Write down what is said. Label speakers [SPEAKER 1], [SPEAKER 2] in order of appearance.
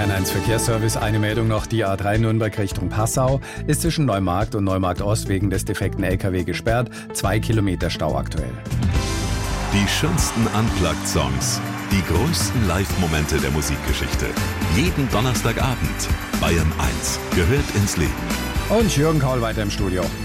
[SPEAKER 1] Bayern 1 Verkehrsservice. Eine Meldung noch. Die A3 Nürnberg Richtung Passau ist zwischen Neumarkt und Neumarkt Ost wegen des defekten LKW gesperrt. 2 Kilometer Stau aktuell.
[SPEAKER 2] Die schönsten Unplugged-Songs. Die größten Live-Momente der Musikgeschichte. Jeden Donnerstagabend. Bayern 1 gehört ins Leben.
[SPEAKER 1] Und Jürgen Kaul weiter im Studio.